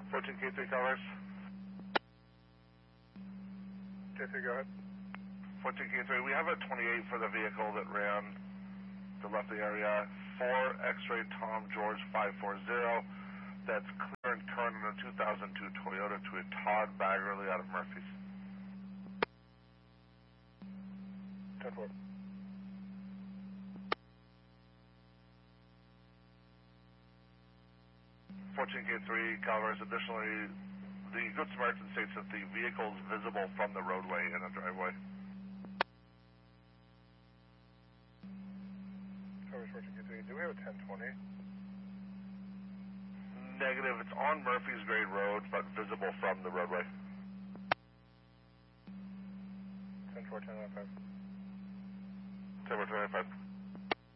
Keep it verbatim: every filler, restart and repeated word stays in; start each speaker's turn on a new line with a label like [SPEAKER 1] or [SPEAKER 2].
[SPEAKER 1] fourteen K three covers. K three, go ahead. fourteen K three, we have a twenty-eight for the vehicle that ran to left the area. four X-ray Tom George five four zero. That's clear and current on a two thousand two Toyota to a Todd Baggerly out of Murphy's. ten four. fourteen K three covers. Additionally, the Good Samaritan states that the vehicle is visible from the roadway in a driveway. Covers fourteen K three. Do we have a ten twenty? Negative. It's on Murphy's Grade Road, but visible from the roadway. ten four, ten five. ten four, ten five.